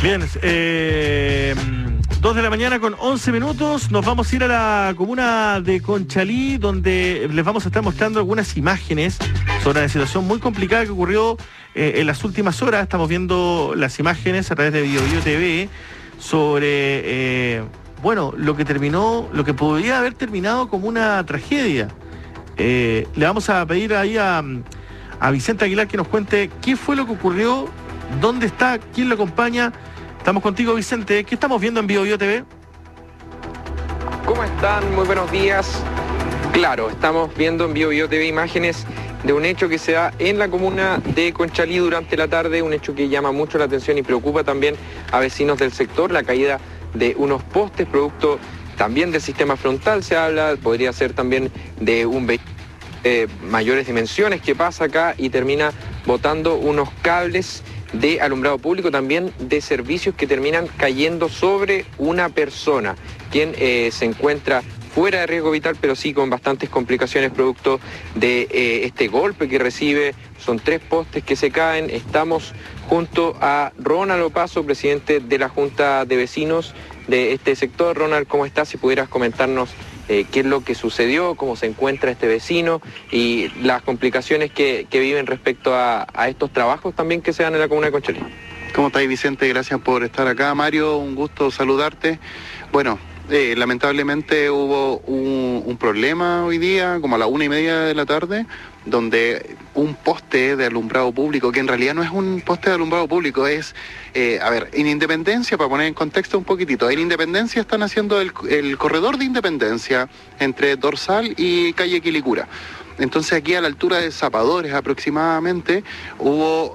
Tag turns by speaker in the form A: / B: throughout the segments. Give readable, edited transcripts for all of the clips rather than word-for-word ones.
A: Bien, 2 de la mañana con 11 minutos. Nos vamos a ir a la comuna de Conchalí, donde les vamos a estar mostrando algunas imágenes sobre una situación muy complicada que ocurrió en las últimas horas. Estamos viendo las imágenes a través de BioBio TV sobre, lo que podría haber terminado como una tragedia. Le vamos a pedir ahí a Vicente Aguilar que nos cuente qué fue lo que ocurrió, dónde está, quién lo acompaña. Estamos contigo, Vicente. ¿Qué estamos viendo en BioBio TV?
B: ¿Cómo están? Muy buenos días. Claro, estamos viendo en BioBio TV imágenes de un hecho que se da en la comuna de Conchalí durante la tarde, un hecho que llama mucho la atención y preocupa también a vecinos del sector, la caída de unos postes, producto también del sistema frontal, se habla, podría ser también de un vehículo de mayores dimensiones que pasa acá y termina botando unos cables de alumbrado público, también de servicios que terminan cayendo sobre una persona, quien se encuentra fuera de riesgo vital, pero sí con bastantes complicaciones producto de este golpe que recibe. Son 3 postes que se caen. Estamos junto a Ronald Opaso, presidente de la Junta de Vecinos de este sector. Ronald, ¿cómo estás? Si pudieras comentarnos qué es lo que sucedió, cómo se encuentra este vecino y las complicaciones que viven respecto a estos trabajos también que se dan en la comuna de Conchalí.
C: ¿Cómo estáis, Vicente? Gracias por estar acá. Mario, un gusto saludarte. Bueno, lamentablemente hubo un problema hoy día, como a la 1:30 de la tarde, donde un poste de alumbrado público, que en realidad no es un poste de alumbrado público, es, en Independencia, para poner en contexto un poquitito, en Independencia están haciendo el corredor de Independencia entre Dorsal y calle Quilicura. Entonces aquí a la altura de Zapadores aproximadamente hubo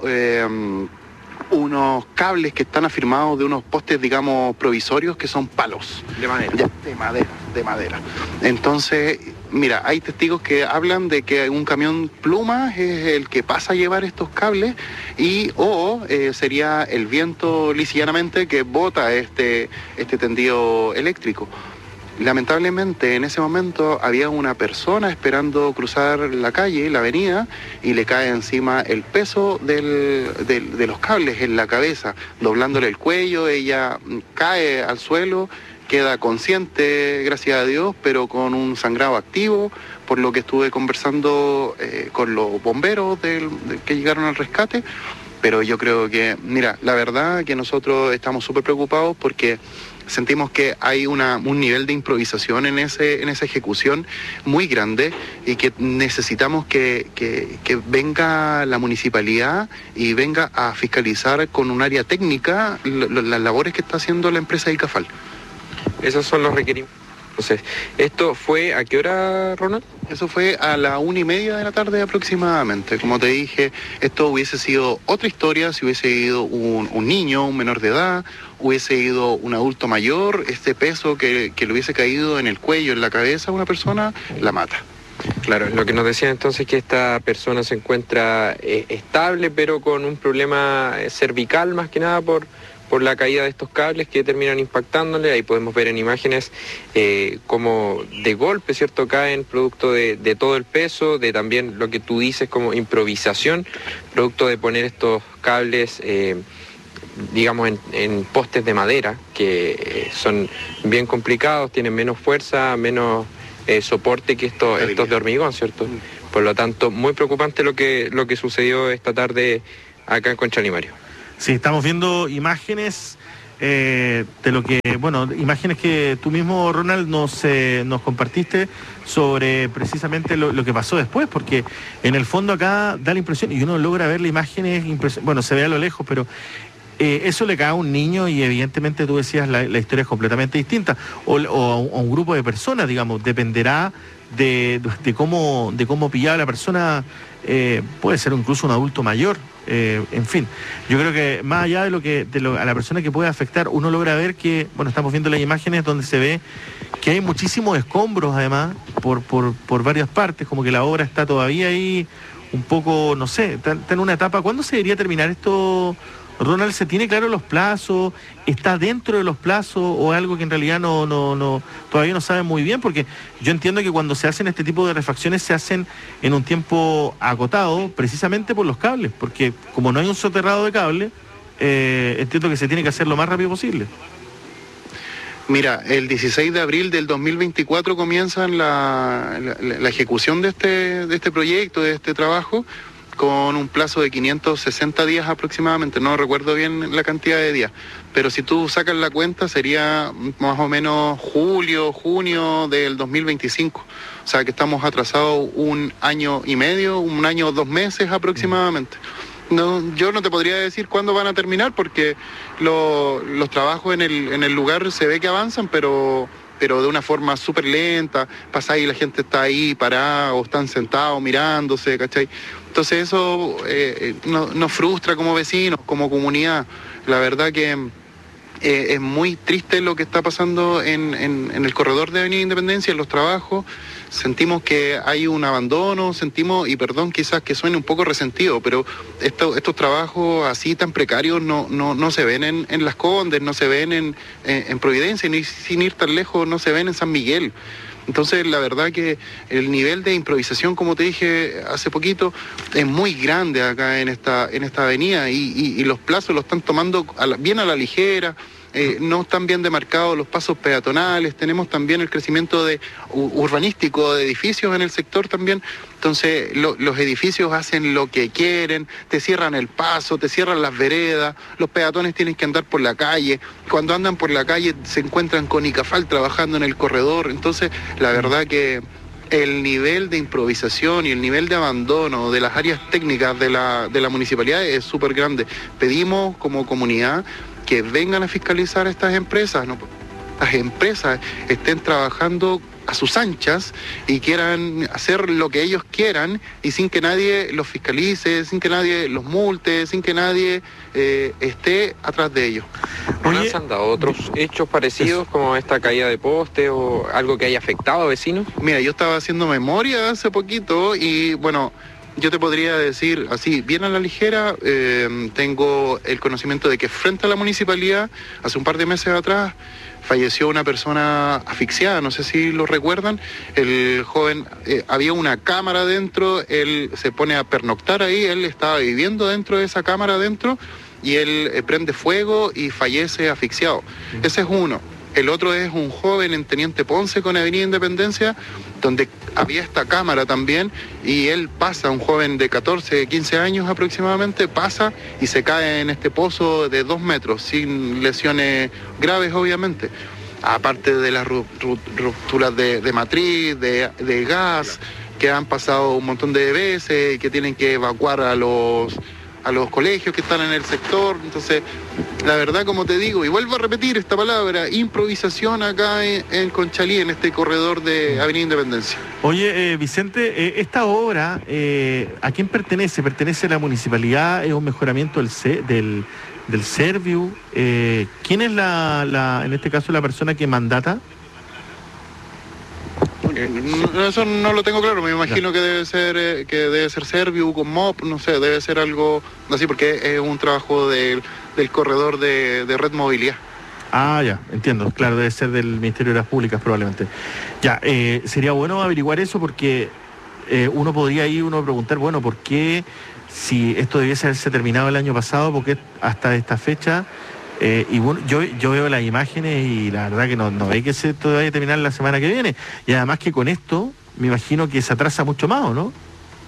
C: unos cables que están afirmados de unos postes, digamos, provisorios, que son palos.
B: De madera.
C: Ya, de madera. Entonces, mira, hay testigos que hablan de que un camión Plumas es el que pasa a llevar estos cables o sería el viento lisillanamente que bota este tendido eléctrico. Lamentablemente en ese momento había una persona esperando cruzar la calle, la avenida, y le cae encima el peso de los cables en la cabeza, doblándole el cuello. Ella cae al suelo, queda consciente, gracias a Dios, pero con un sangrado activo, por lo que estuve conversando con los bomberos que llegaron al rescate. Pero yo creo que, mira, la verdad que nosotros estamos súper preocupados porque sentimos que hay un nivel de improvisación en esa ejecución muy grande y que necesitamos que venga la municipalidad y venga a fiscalizar con un área técnica las labores que está haciendo la empresa ICAFAL.
B: Esos son los requerimientos. Entonces, ¿esto fue a qué hora, Ronald?
C: Eso fue a la 1:30 de la tarde aproximadamente. Como te dije, esto hubiese sido otra historia si hubiese ido un niño, un menor de edad, hubiese ido un adulto mayor. Este peso que le hubiese caído en el cuello, en la cabeza a una persona, la mata.
B: Claro, lo que nos decían entonces es que esta persona se encuentra estable, pero con un problema cervical más que nada por la caída de estos cables que terminan impactándole. Ahí podemos ver en imágenes como de golpe, ¿cierto?, caen producto de todo el peso, de también lo que tú dices como improvisación, producto de poner estos cables, digamos, en postes de madera, que son bien complicados, tienen menos fuerza, menos soporte que estos de hormigón, ¿cierto? Por lo tanto, muy preocupante lo que sucedió esta tarde acá en Conchalí, Mario.
A: Sí, estamos viendo imágenes de lo que, imágenes que tú mismo, Ronald, nos compartiste sobre precisamente lo que pasó después, porque en el fondo acá da la impresión, y uno logra ver la imagen, se ve a lo lejos, pero eso le cae a un niño y evidentemente tú decías la historia es completamente distinta, o a un grupo de personas, digamos, dependerá de cómo pillaba la persona, puede ser incluso un adulto mayor. En fin, yo creo que más allá a la persona que puede afectar, uno logra ver que, estamos viendo las imágenes donde se ve que hay muchísimos escombros además por varias partes, como que la obra está todavía ahí un poco, no sé, está en una etapa. ¿Cuándo se debería terminar esto, Ronald? ¿Se tiene claro los plazos? ¿Está dentro de los plazos o algo que en realidad todavía no sabe muy bien? Porque yo entiendo que cuando se hacen este tipo de refacciones se hacen en un tiempo acotado precisamente por los cables, porque como no hay un soterrado de cable, entiendo que se tiene que hacer lo más rápido posible.
C: Mira, el 16 de abril del 2024 comienzan la ejecución de este proyecto, de este trabajo, con un plazo de 560 días aproximadamente. No recuerdo bien la cantidad de días, pero si tú sacas la cuenta sería más o menos julio, junio del 2025. O sea que estamos atrasados 1 año y medio, 1 año 2 meses aproximadamente. No, yo no te podría decir cuándo van a terminar porque los trabajos en el lugar se ve que avanzan, pero de una forma súper lenta. Pasa ahí, la gente está ahí parada o están sentados mirándose, ¿cachai? Entonces eso nos frustra como vecinos, como comunidad. La verdad que es muy triste lo que está pasando en el corredor de Avenida Independencia, en los trabajos. Sentimos que hay un abandono, sentimos, y perdón quizás que suene un poco resentido, pero estos trabajos así tan precarios no se ven en Las Condes, no se ven en Providencia, ni sin ir tan lejos no se ven en San Miguel. Entonces la verdad que el nivel de improvisación, como te dije hace poquito, es muy grande acá en esta avenida y los plazos los están tomando bien a la ligera. No están bien demarcados los pasos peatonales, tenemos también el crecimiento urbanístico de edificios en el sector también. Entonces los edificios hacen lo que quieren, te cierran el paso, te cierran las veredas, los peatones tienen que andar por la calle, cuando andan por la calle se encuentran con ICAFAL trabajando en el corredor. Entonces la verdad que el nivel de improvisación y el nivel de abandono de las áreas técnicas de la municipalidad es súper grande. Pedimos como comunidad que vengan a fiscalizar a estas empresas, ¿no? Las empresas estén trabajando a sus anchas y quieran hacer lo que ellos quieran y sin que nadie los fiscalice, sin que nadie los multe, sin que nadie esté atrás de ellos.
B: Oye, ¿se han dado otros hechos parecidos como esta caída de poste o algo que haya afectado a vecinos?
C: Mira, yo estaba haciendo memoria hace poquito y bueno, yo te podría decir así, bien a la ligera, tengo el conocimiento de que frente a la municipalidad, hace un par de meses atrás, falleció una persona asfixiada, no sé si lo recuerdan. El joven, había una cámara dentro, él se pone a pernoctar ahí, él estaba viviendo dentro de esa cámara adentro y él prende fuego y fallece asfixiado. Ese es uno. El otro es un joven en Teniente Ponce con Avenida Independencia, donde había esta cámara también, y él pasa, un joven de 14, 15 años aproximadamente, pasa y se cae en este pozo de 2 metros, sin lesiones graves obviamente. Aparte de las rupturas de matriz, de gas, que han pasado un montón de veces y que tienen que evacuar a los colegios que están en el sector. Entonces, la verdad, como te digo, y vuelvo a repetir esta palabra, improvisación acá en Conchalí, en este corredor de Avenida Independencia.
A: Oye, Vicente, esta obra, ¿a quién pertenece? ¿Pertenece a la municipalidad? ¿Es un mejoramiento del Serviu? ¿Quién es en este caso, la persona que mandata?
C: Eso no lo tengo claro, me imagino que debe ser Serviu con MOP, no sé, debe ser algo así porque es un trabajo del corredor de Red Movilidad.
A: Ah, ya, entiendo, claro, debe ser del Ministerio de las Públicas probablemente. Ya, sería bueno averiguar eso porque uno podría preguntar, bueno, ¿por qué si esto debiese haberse terminado el año pasado, por qué hasta esta fecha? Y bueno, yo veo las imágenes y la verdad que no ve que esto vaya a terminar la semana que viene. Y además que con esto, me imagino que se atrasa mucho más, ¿o no?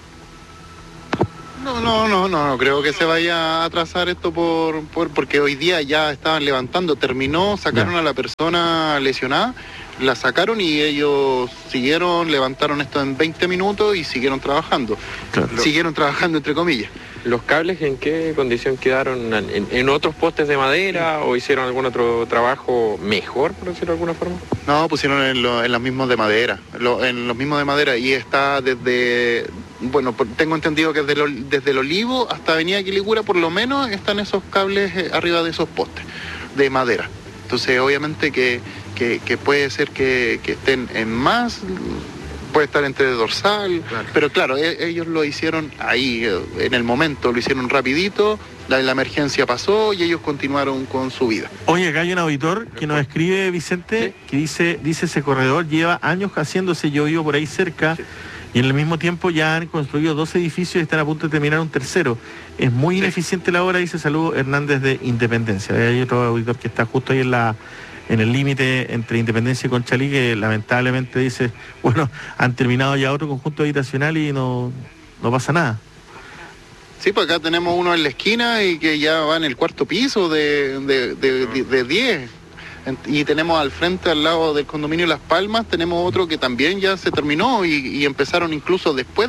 C: No creo que se vaya a atrasar esto porque hoy día ya estaban levantando, sacaron a la persona lesionada, la sacaron y ellos levantaron esto en 20 minutos y siguieron trabajando. Claro. Siguieron trabajando entre comillas.
B: ¿Los cables en qué condición quedaron? ¿En otros postes de madera o hicieron algún otro trabajo mejor, por decirlo de alguna forma?
C: No, pusieron en los mismos de madera, en los mismos de madera y está desde, bueno, tengo entendido que desde el Olivo hasta Avenida Quilicura por lo menos están esos cables arriba de esos postes de madera. Entonces obviamente que puede ser que estén en más, puede estar entre dorsal, claro. Pero claro, ellos lo hicieron ahí, en el momento, lo hicieron rapidito, la emergencia pasó y ellos continuaron con su vida.
A: Oye, acá hay un auditor que nos escribe, Vicente, ¿sí? Que dice ese corredor lleva años haciéndose, yo vivo por ahí cerca, sí. y en el mismo tiempo ya han construido 2 edificios y están a punto de terminar un tercero. Es muy ineficiente la obra, dice Salud Hernández de Independencia. Hay otro auditor que está justo ahí en el límite entre Independencia y Conchalí, que lamentablemente dice, bueno, han terminado ya otro conjunto habitacional y no pasa nada.
C: Sí, pues acá tenemos uno en la esquina y que ya va en el 4º piso de 10. Y tenemos al frente, al lado del condominio Las Palmas, tenemos otro que también ya se terminó y empezaron incluso después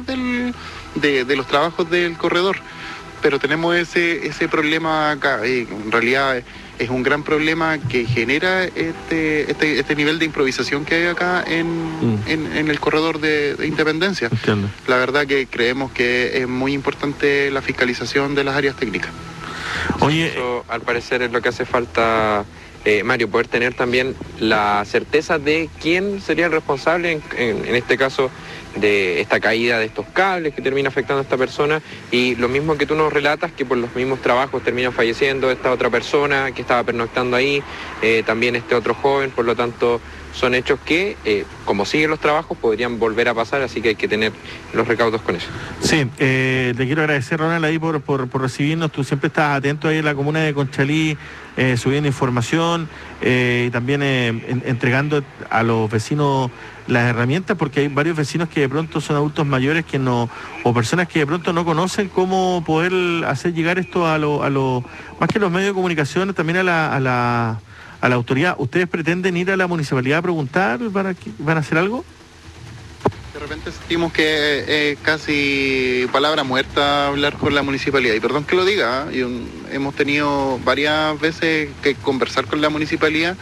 C: de los trabajos del corredor. Pero tenemos ese problema acá. En realidad es un gran problema que genera este nivel de improvisación que hay acá en el corredor de Independencia.
A: Entiendo.
C: La verdad que creemos que es muy importante la fiscalización de las áreas técnicas.
A: Oye,
B: eso, al parecer es lo que hace falta, Mario, poder tener también la certeza de quién sería el responsable, en este caso, de esta caída de estos cables que termina afectando a esta persona, y lo mismo que tú nos relatas, que por los mismos trabajos termina falleciendo esta otra persona que estaba pernoctando ahí, también este otro joven. Por lo tanto, son hechos que, como siguen los trabajos, podrían volver a pasar, así que hay que tener los recaudos con eso.
A: sí, te quiero agradecer, Ronald, ahí por recibirnos. Tú siempre estás atento ahí en la comuna de Conchalí, subiendo información y también entregando a los vecinos las herramientas, porque hay varios vecinos que de pronto son adultos mayores que no, o personas que de pronto no conocen cómo poder hacer llegar esto a lo más que los medios de comunicación, también a la autoridad. ¿Ustedes pretenden ir a la municipalidad a preguntar? ¿Van a hacer algo?
C: De repente sentimos que es casi palabra muerta hablar con la municipalidad. Y perdón que lo diga, hemos tenido varias veces que conversar con la municipalidad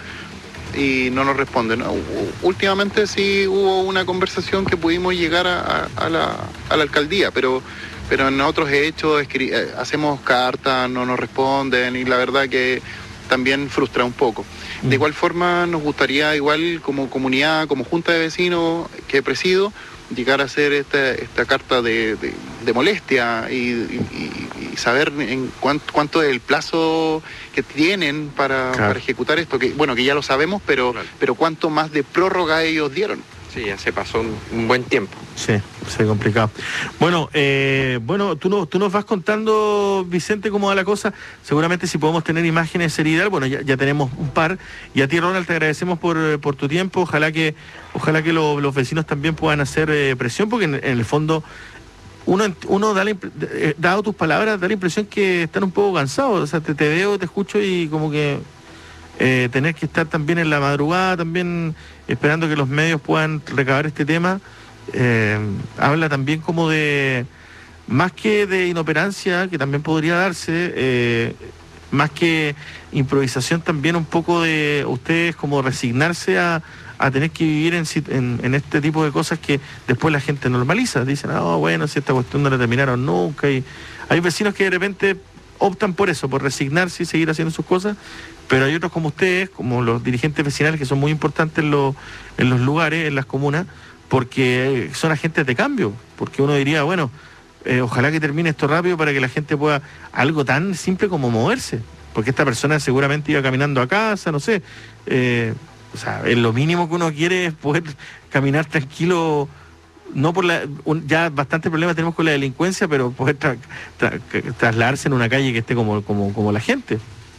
C: y no nos responden. Últimamente sí hubo una conversación que pudimos llegar a la alcaldía, pero en otros hechos hacemos cartas, no nos responden, y la verdad que también frustra un poco. De igual forma nos gustaría, igual como comunidad, como junta de vecinos que presido, llegar a hacer esta carta de molestia y saber en cuánto es el plazo que tienen para ejecutar esto, que bueno, que ya lo sabemos, pero cuánto más de prórroga ellos dieron.
B: Sí, ya se pasó un buen tiempo.
A: Sí, complicado. Bueno, tú nos vas contando, Vicente, cómo va la cosa. Seguramente si podemos tener imágenes sería ideal. Bueno, ya tenemos un par. Y a ti, Ronald, te agradecemos por tu tiempo. Ojalá que los vecinos también puedan hacer presión, porque en el fondo uno da dado tus palabras, da la impresión que están un poco cansados. O sea, te veo, te escucho y como que tener que estar también en la madrugada, también esperando que los medios puedan recabar este tema, habla también como de, más que de inoperancia, que también podría darse, más que improvisación, también un poco de ustedes como resignarse a tener que vivir en este tipo de cosas que después la gente normaliza. Dicen, bueno, si esta cuestión no la terminaron nunca. Y hay vecinos que de repente optan por eso, por resignarse y seguir haciendo sus cosas, pero hay otros como ustedes, como los dirigentes vecinales, que son muy importantes en los lugares, en las comunas, porque son agentes de cambio, porque uno diría, bueno, ojalá que termine esto rápido para que la gente pueda, algo tan simple como moverse, porque esta persona seguramente iba caminando a casa, no sé, o sea, lo mínimo que uno quiere es poder caminar tranquilo, no por ya bastante problemas tenemos con la delincuencia, pero poder trasladarse en una calle que esté como la gente.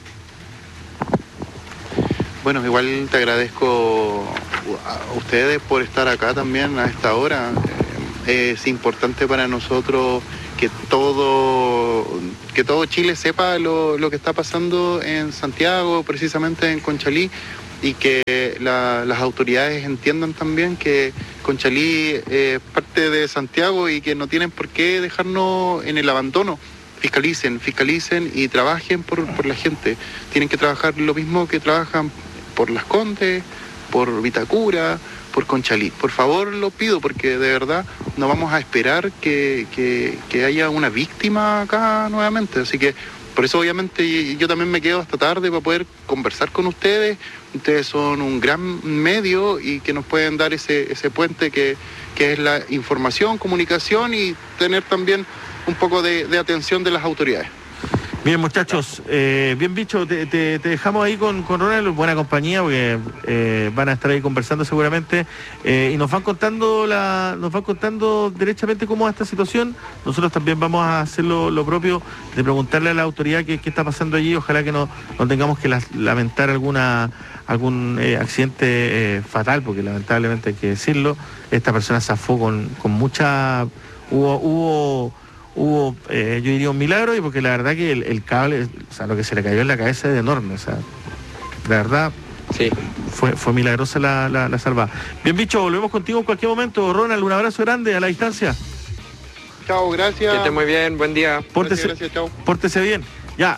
C: Bueno, igual te agradezco a ustedes por estar acá también a esta hora. Es importante para nosotros que todo Chile sepa lo que está pasando en Santiago, precisamente en Conchalí, y que las autoridades entiendan también que Conchalí es parte de Santiago y que no tienen por qué dejarnos en el abandono. Fiscalicen y trabajen por la gente. Tienen que trabajar lo mismo que trabajan por Las Condes, por Vitacura, por Conchalí. Por favor, lo pido, porque de verdad no vamos a esperar que haya una víctima acá nuevamente. Así que por eso obviamente yo también me quedo hasta tarde para poder conversar con ustedes. Ustedes son un gran medio y que nos pueden dar ese puente que es la información, comunicación, y tener también un poco de atención de las autoridades.
A: Bien, muchachos, bien bicho, te dejamos ahí con Ronald, buena compañía, porque van a estar ahí conversando seguramente, y nos van contando derechamente cómo es esta situación. Nosotros también vamos a hacer lo propio, de preguntarle a la autoridad qué está pasando allí. Ojalá que no tengamos que lamentar algún accidente fatal, porque lamentablemente hay que decirlo, esta persona zafó con mucha... Hubo yo diría un milagro, y porque la verdad que el cable, o sea, lo que se le cayó en la cabeza es enorme, o sea, la verdad,
B: sí,
A: fue milagrosa la salvada. Bien, bicho, volvemos contigo en cualquier momento. Ronald, un abrazo grande a la distancia.
C: Chao, gracias.
B: Que esté muy bien, buen día.
C: Gracias, chao.
A: Pórtese bien. Ya,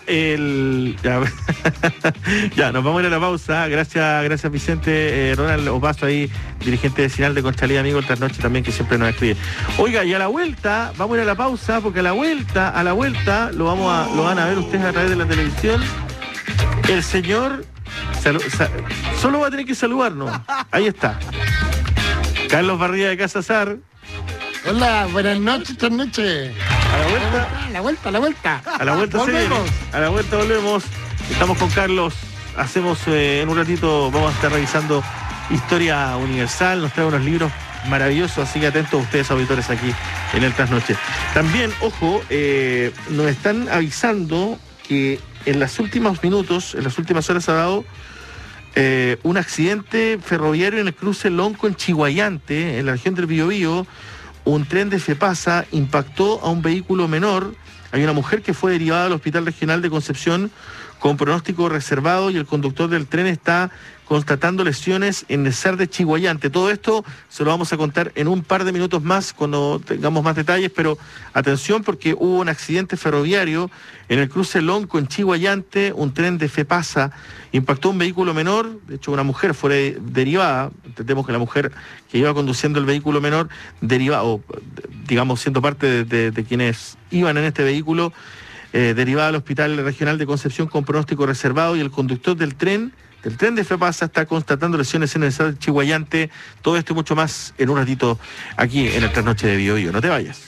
A: ya, nos vamos a ir a la pausa. Gracias Vicente. Ronald Opaso ahí, dirigente vecinal de Conchalí, amigo del Trasnoche también, que siempre nos escribe. Oiga, y a la vuelta, vamos a ir a la pausa, porque a la vuelta lo van a ver ustedes a través de la televisión. El señor solo va a tener que saludarnos. Ahí está. Carlos Barría de Casa Sar.
D: Hola, buenas noches, Trasnoche.
A: A la vuelta.
D: A la vuelta.
A: A la vuelta
D: volvemos.
A: A la vuelta volvemos. Estamos con Carlos. Hacemos en un ratito, vamos a estar revisando Historia Universal. Nos trae unos libros maravillosos, así que atentos ustedes, auditores, aquí en el Trasnoche. También, ojo, nos están avisando que en los últimos minutos, en las últimas horas, ha dado un accidente ferroviario en el cruce Lonco en Chiguayante, en la región del Biobío. Un tren de FEPASA impactó a un vehículo menor. Hay una mujer que fue derivada al Hospital Regional de Concepción con pronóstico reservado, y el conductor del tren está constatando lesiones en el SAR de Chiguayante. Todo esto se lo vamos a contar en un par de minutos más cuando tengamos más detalles, pero atención, porque hubo un accidente ferroviario en el cruce Lonco en Chiguayante. Un tren de FEPASA impactó un vehículo menor. De hecho, una mujer fue derivada. Entendemos que la mujer que iba conduciendo el vehículo menor, derivado, digamos, siendo parte de quienes iban en este vehículo, derivada al Hospital Regional de Concepción con pronóstico reservado, y el conductor del tren de FEPASA está constatando lesiones en el SAR de Chiguayante. Todo esto y mucho más en un ratito aquí en el Trasnoche de Biobío. No te vayas.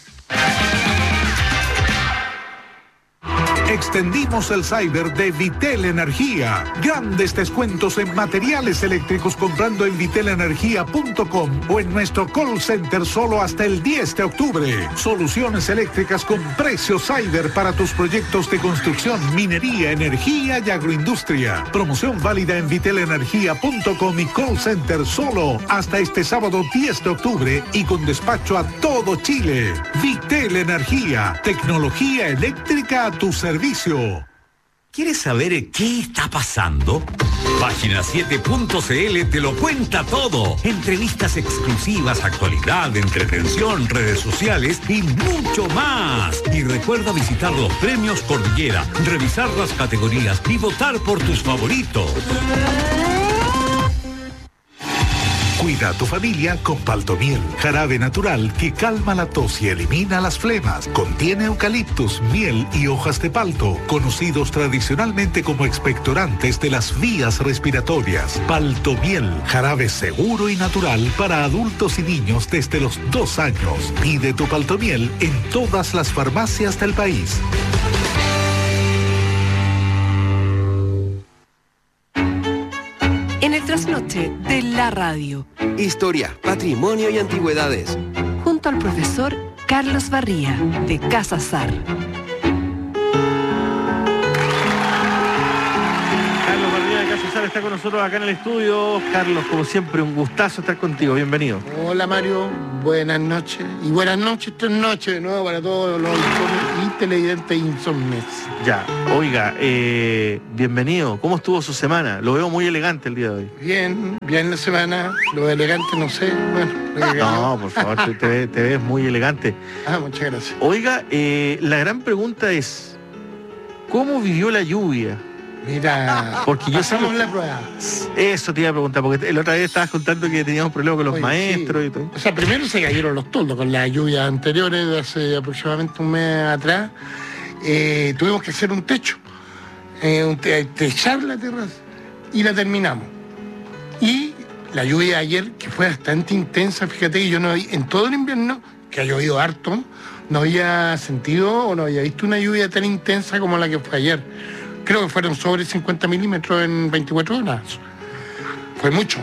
E: Extendimos el cyber de Vitel Energía. Grandes descuentos en materiales eléctricos comprando en vitelenergia.com o en nuestro call center solo hasta el 10 de octubre. Soluciones eléctricas con precios cyber para tus proyectos de construcción, minería, energía y agroindustria. Promoción válida en vitelenergia.com y call center solo hasta este sábado 10 de octubre y con despacho a todo Chile. Vitel Energía, tecnología eléctrica a tu servicio.
F: ¿Quieres saber qué está pasando? Página7.cl te lo cuenta todo. Entrevistas exclusivas, actualidad, entretención, redes sociales y mucho más. Y recuerda visitar los premios Cordillera, revisar las categorías y votar por tus favoritos.
E: Cuida a tu familia con Paltomiel, jarabe natural que calma la tos y elimina las flemas. Contiene eucaliptus, miel y hojas de palto, conocidos tradicionalmente como expectorantes de las vías respiratorias. Paltomiel, jarabe seguro y natural para adultos y niños desde los 2 años. Pide tu Paltomiel en todas las farmacias del país.
G: En el Trasnoche de la radio.
H: Historia, patrimonio y antigüedades.
G: Junto al profesor Carlos Barría, de Casa Sar.
A: Carlos Barría de Casa Sar está con nosotros acá en el estudio. Carlos, como siempre, un gustazo estar contigo. Bienvenido.
D: Hola, Mario. Buenas noches. Y buenas noches, Trasnoche de nuevo para todos los televidentes insomnes.
A: Ya, oiga, bienvenido. ¿Cómo estuvo su semana? Lo veo muy elegante el día de hoy.
D: Bien la semana. Lo elegante no sé. Bueno,
A: no, por favor, te ves muy elegante.
D: Muchas gracias.
A: Oiga, la gran pregunta es, ¿cómo vivió la lluvia?
D: Mira,
A: porque yo
D: pasamos la prueba.
A: Eso te iba a preguntar, porque la otra vez estabas contando que teníamos problemas con los maestros, sí. Y todo.
D: O sea, primero se cayeron los toldos con las lluvias anteriores de hace aproximadamente un mes atrás. Tuvimos que hacer un techo, techar la terraza, y la terminamos. Y la lluvia de ayer, que fue bastante intensa, fíjate que yo no vi en todo el invierno, que ha llovido harto, no había sentido o no había visto una lluvia tan intensa como la que fue ayer. Creo que fueron sobre 50 milímetros en 24 horas. Fue mucho.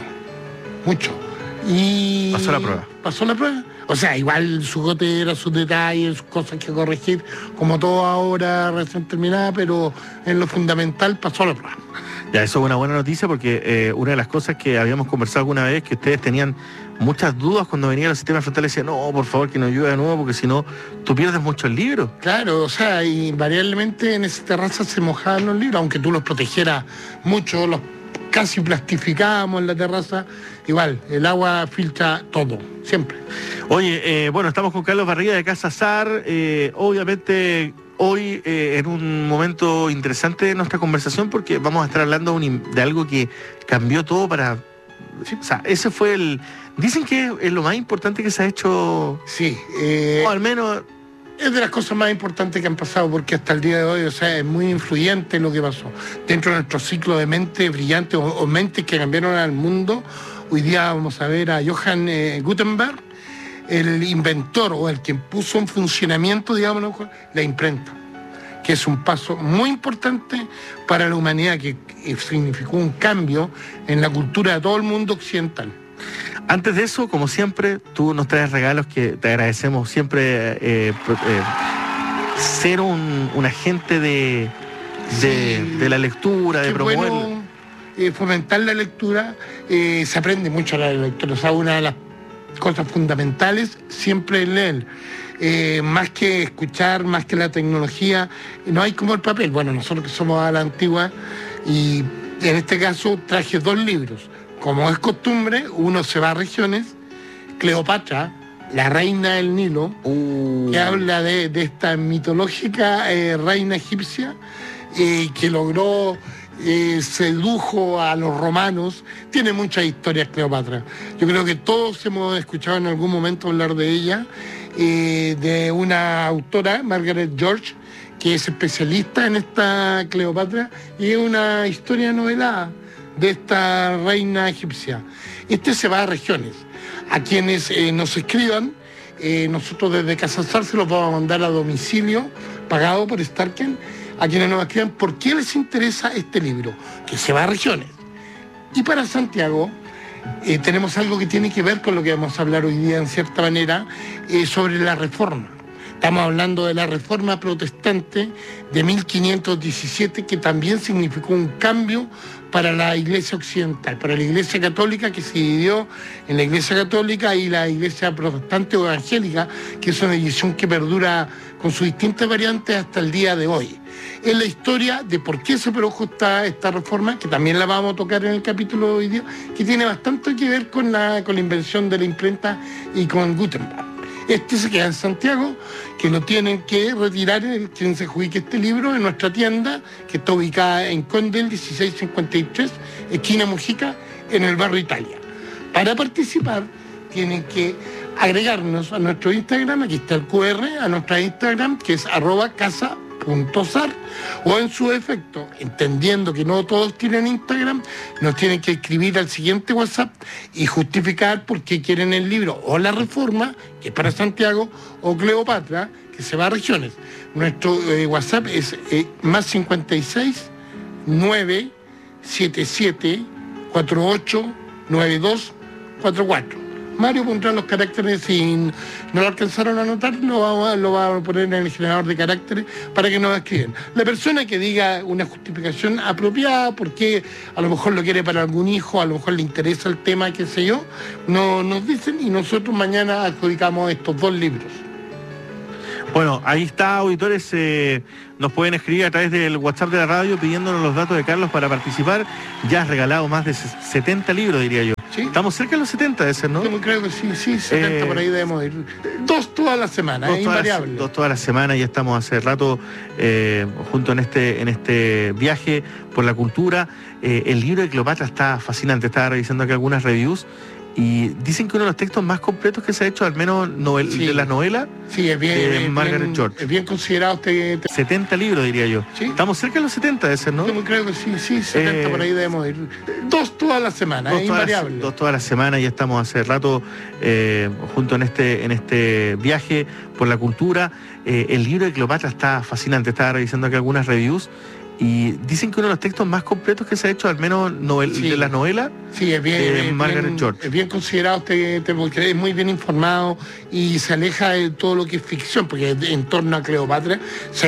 D: Y
A: pasó la prueba.
D: O sea, igual su gotera, sus detalles, sus cosas que corregir, como todo ahora recién terminada, pero en lo fundamental pasó la prueba.
A: Ya, eso es una buena noticia porque una de las cosas que habíamos conversado alguna vez, que ustedes tenían muchas dudas cuando venían los sistemas frontales, decían, no, por favor, que no llueva de nuevo, porque si no, tú pierdes muchos libros.
D: Claro, o sea, invariablemente en esa terraza se mojaban los libros, aunque tú los protegieras mucho, los casi plastificábamos en la terraza, igual, el agua filtra todo, siempre.
A: Oye, bueno, estamos con Carlos Barría de Casa Sar, obviamente hoy en un momento interesante de nuestra conversación porque vamos a estar hablando de algo que cambió todo para... Sí. O sea, ese fue el... Dicen que es lo más importante que se ha hecho...
D: Sí.
A: O al menos...
D: Es de las cosas más importantes que han pasado porque hasta el día de hoy, o sea, es muy influyente lo que pasó. Dentro de nuestro ciclo de mentes brillantes o mentes que cambiaron al mundo, hoy día vamos a ver a Johann Gutenberg, el inventor o el quien puso en funcionamiento, digamos, la imprenta, que es un paso muy importante para la humanidad, que significó un cambio en la cultura de todo el mundo occidental.
A: Antes de eso, como siempre, tú nos traes regalos que te agradecemos siempre. Ser un agente de la lectura, de promover.
D: Bueno, fomentar la lectura, se aprende mucho la lectura. O sea, una de las cosas fundamentales siempre es leer. Más que escuchar, más que la tecnología, no hay como el papel. Bueno, nosotros que somos a la antigua, y en este caso traje 2 libros. Como es costumbre, uno se va a regiones, Cleopatra, la reina del Nilo, que habla de esta mitológica reina egipcia que logró, sedujo a los romanos. Tiene muchas historias Cleopatra. Yo creo que todos hemos escuchado en algún momento hablar de ella, de una autora, Margaret George, que es especialista en esta Cleopatra, y es una historia novelada de esta reina egipcia. Este se va a regiones. A quienes nos escriban, nosotros desde Casa Sar se los vamos a mandar a domicilio, pagado por Starken, a quienes nos escriban por qué les interesa este libro, que se va a regiones. Y para Santiago, tenemos algo que tiene que ver con lo que vamos a hablar hoy día, en cierta manera, sobre la Reforma. Estamos hablando de la Reforma Protestante de 1517, que también significó un cambio para la Iglesia Occidental, para la Iglesia Católica, que se dividió en la Iglesia Católica y la Iglesia Protestante o Evangélica, que es una división que perdura con sus distintas variantes hasta el día de hoy. Es la historia de por qué se produjo esta reforma, que también la vamos a tocar en el capítulo de hoy día, que tiene bastante que ver con la invención de la imprenta y con Gutenberg. Este se queda en Santiago, que lo tienen que retirar quien se adjudique este libro en nuestra tienda, que está ubicada en Condel 1653, esquina Mujica, en el barrio Italia. Para participar, tienen que agregarnos a nuestro Instagram, aquí está el QR, a nuestra Instagram, que es @casa.sar, o en su defecto, entendiendo que no todos tienen Instagram, nos tienen que escribir al siguiente WhatsApp y justificar por qué quieren el libro o la Reforma, que es para Santiago, o Cleopatra, que se va a regiones. Nuestro WhatsApp es más 56 977 48 92 44. Mario pondrá los caracteres, si no lo alcanzaron a anotar, lo va a poner en el generador de caracteres para que nos escriban. La persona que diga una justificación apropiada, porque a lo mejor lo quiere para algún hijo, a lo mejor le interesa el tema, qué sé yo, nos dicen y nosotros mañana adjudicamos estos 2 libros.
A: Bueno, ahí está, auditores, nos pueden escribir a través del WhatsApp de la radio pidiéndonos los datos de Carlos para participar. Ya has regalado más de 70 libros, diría yo. ¿Sí? Estamos cerca de los 70 de ser, ¿no?
D: Yo creo que sí, 70 por ahí debemos ir. 2 toda la semana, es invariable.
A: 2 toda la semana, ya estamos hace rato junto en este viaje por la cultura. El libro de Cleopatra está fascinante, estaba revisando aquí algunas reviews Y dicen que uno de los textos más completos que se ha hecho, al menos de las novelas,
D: sí, es bien,
A: Margaret George.
D: Es bien considerado
A: 70 libros, diría yo.
D: ¿Sí?
A: Estamos cerca de los 70 de ser, ¿no?
D: Yo creo que sí, 70 por ahí debemos ir. 2 todas las semanas, es invariable.
A: 2 todas las semanas, ya estamos hace rato juntos en este viaje por la cultura. El libro de Cleopatra está fascinante, estaba revisando aquí algunas reviews. Y dicen que uno de los textos más completos que se ha hecho, al menos de las novelas,
D: sí, es bien,
A: Margaret George.
D: Es bien considerado porque es muy bien informado y se aleja de todo lo que es ficción, porque en torno a Cleopatra se